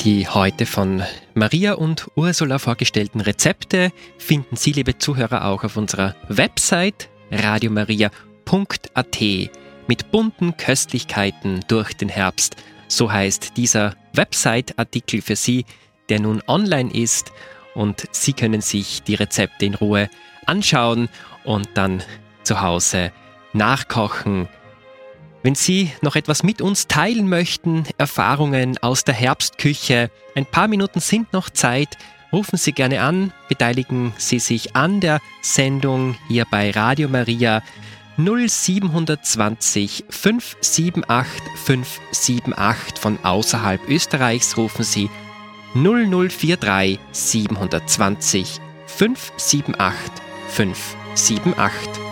Die heute von Maria und Ursula vorgestellten Rezepte finden Sie, liebe Zuhörer, auch auf unserer Website radiomaria.at mit bunten Köstlichkeiten durch den Herbst. So heißt dieser Website-Artikel für Sie, der nun online ist, und Sie können sich die Rezepte in Ruhe anschauen und dann zu Hause nachkochen. Wenn Sie noch etwas mit uns teilen möchten, Erfahrungen aus der Herbstküche, ein paar Minuten sind noch Zeit, rufen Sie gerne an, beteiligen Sie sich an der Sendung hier bei Radio Maria 0720 578 578. Von außerhalb Österreichs rufen Sie 0043 720 578 578.